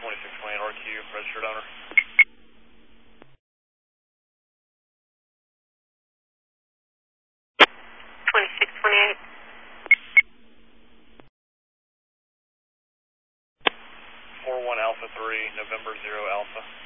2628 RQ, registered owner. 2628. 41 Alpha 3, November 0 Alpha.